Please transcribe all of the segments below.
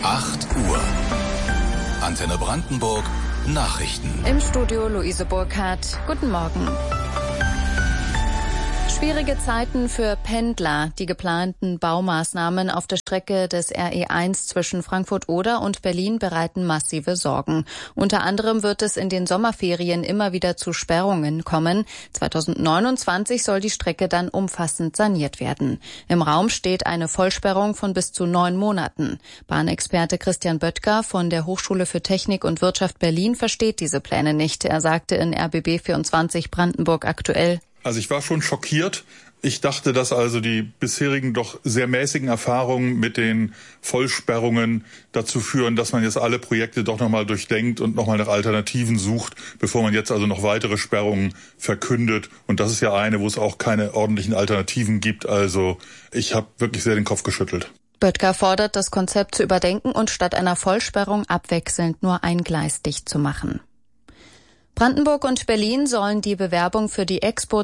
8 Uhr. Antenne Brandenburg. Nachrichten. Im Studio Luise Burkhardt. Guten Morgen. Schwierige Zeiten für Pendler. Die geplanten Baumaßnahmen auf der Strecke des RE1 zwischen Frankfurt-Oder und Berlin bereiten massive Sorgen. Unter anderem wird es in den Sommerferien immer wieder zu Sperrungen kommen. 2029 soll die Strecke dann umfassend saniert werden. Im Raum steht eine Vollsperrung von bis zu 9 Monaten. Bahnexperte Christian Böttger von der Hochschule für Technik und Wirtschaft Berlin versteht diese Pläne nicht. Er sagte in RBB 24 Brandenburg aktuell: Also ich war schon schockiert. Ich dachte, dass also die bisherigen doch sehr mäßigen Erfahrungen mit den Vollsperrungen dazu führen, dass man jetzt alle Projekte doch nochmal durchdenkt und nochmal nach Alternativen sucht, bevor man jetzt also noch weitere Sperrungen verkündet. Und das ist ja eine, wo es auch keine ordentlichen Alternativen gibt. Also ich habe wirklich sehr den Kopf geschüttelt. Böttger fordert, das Konzept zu überdenken und statt einer Vollsperrung abwechselnd nur ein Gleis dicht zu machen. Brandenburg und Berlin sollen die Bewerbung für die Expo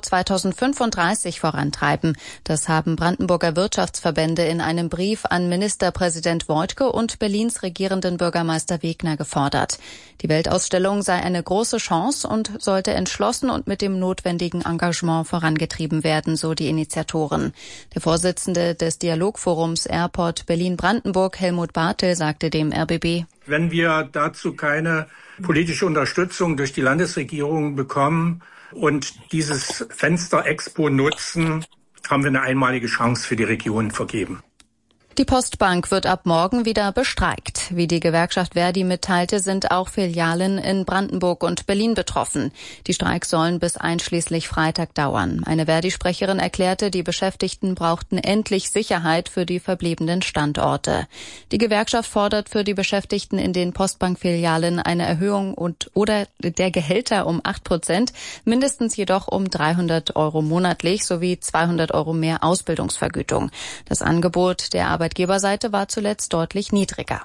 2035 vorantreiben. Das haben Brandenburger Wirtschaftsverbände in einem Brief an Ministerpräsident Woidke und Berlins regierenden Bürgermeister Wegner gefordert. Die Weltausstellung sei eine große Chance und sollte entschlossen und mit dem notwendigen Engagement vorangetrieben werden, so die Initiatoren. Der Vorsitzende des Dialogforums Airport Berlin-Brandenburg, Helmut Bartel, sagte dem RBB: Wenn wir dazu keine politische Unterstützung durch die Landesregierung bekommen und dieses Fenster Expo nutzen, haben wir eine einmalige Chance für die Region vergeben. Die Postbank wird ab morgen wieder bestreikt. Wie die Gewerkschaft Verdi mitteilte, sind auch Filialen in Brandenburg und Berlin betroffen. Die Streiks sollen bis einschließlich Freitag dauern. Eine Verdi-Sprecherin erklärte, die Beschäftigten brauchten endlich Sicherheit für die verbliebenen Standorte. Die Gewerkschaft fordert für die Beschäftigten in den Postbank-Filialen eine Erhöhung oder der Gehälter um 8%, mindestens jedoch um 300 € monatlich sowie 200 € mehr Ausbildungsvergütung. Das Angebot der Arbeitgeberseite war zuletzt deutlich niedriger.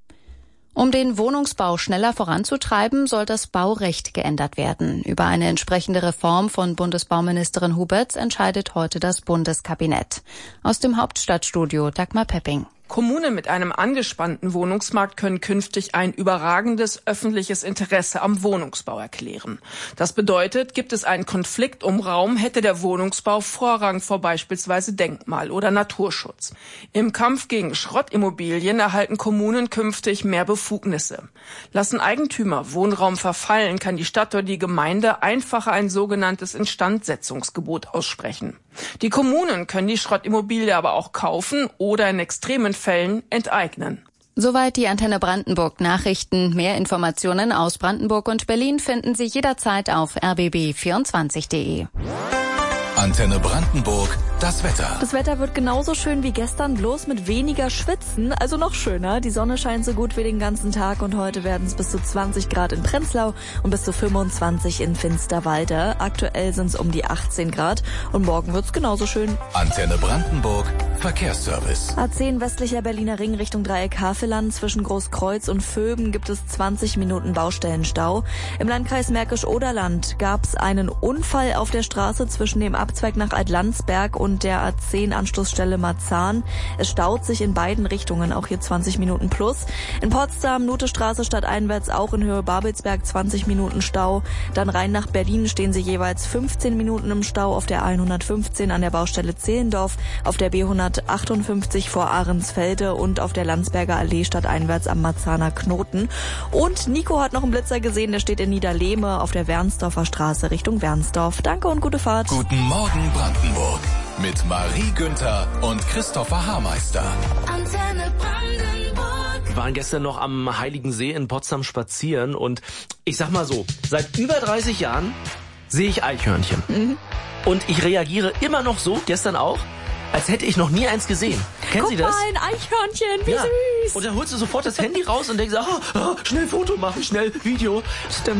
Um den Wohnungsbau schneller voranzutreiben, soll das Baurecht geändert werden. Über eine entsprechende Reform von Bundesbauministerin Huberts entscheidet heute das Bundeskabinett. Aus dem Hauptstadtstudio Dagmar Pepping. Kommunen mit einem angespannten Wohnungsmarkt können künftig ein überragendes öffentliches Interesse am Wohnungsbau erklären. Das bedeutet, gibt es einen Konflikt um Raum, hätte der Wohnungsbau Vorrang vor beispielsweise Denkmal- oder Naturschutz. Im Kampf gegen Schrottimmobilien erhalten Kommunen künftig mehr Befugnisse. Lassen Eigentümer Wohnraum verfallen, kann die Stadt oder die Gemeinde einfacher ein sogenanntes Instandsetzungsgebot aussprechen. Die Kommunen können die Schrottimmobilie aber auch kaufen oder in extremen Fällen enteignen. Soweit die Antenne Brandenburg Nachrichten. Mehr Informationen aus Brandenburg und Berlin finden Sie jederzeit auf rbb24.de. Antenne Brandenburg, das Wetter. Das Wetter wird genauso schön wie gestern, bloß mit weniger Schwitzen, also noch schöner. Die Sonne scheint so gut wie den ganzen Tag und heute werden es bis zu 20 Grad in Prenzlau und bis zu 25 in Finsterwalde. Aktuell sind es um die 18 Grad und morgen wird es genauso schön. Antenne Brandenburg, Verkehrsservice. A10 westlicher Berliner Ring Richtung Dreieck Havelland. Zwischen Großkreuz und Vöben gibt es 20 Minuten Baustellenstau. Im Landkreis Märkisch-Oderland gab es einen Unfall auf der Straße zwischen dem Abzweig nach Altlandsberg und der A10 Anschlussstelle Marzahn. Es staut sich in beiden Richtungen, auch hier 20 Minuten plus. In Potsdam, Nutestraße stadteinwärts, auch in Höhe Babelsberg 20 Minuten Stau. Dann rein nach Berlin stehen sie jeweils 15 Minuten im Stau auf der A115 an der Baustelle Zehlendorf, auf der B158 vor Ahrensfelde und auf der Landsberger Allee stadteinwärts am Marzahner Knoten. Und Nico hat noch einen Blitzer gesehen, der steht in Niederlehme auf der Wernsdorfer Straße Richtung Wernsdorf. Danke und gute Fahrt. Guten Morgen Brandenburg mit Marie Günther und Christopher Haarmeister. Antenne Brandenburg. Wir waren gestern noch am Heiligen See in Potsdam spazieren und ich sag mal so, seit über 30 Jahren sehe ich Eichhörnchen. Und ich reagiere immer noch so, gestern auch, als hätte ich noch nie eins gesehen. Kennen Sie das? Guck mal, ein Eichhörnchen, wie süß. Und dann holst du sofort das Handy raus und denkst, schnell Foto machen, schnell Video. Stimmt.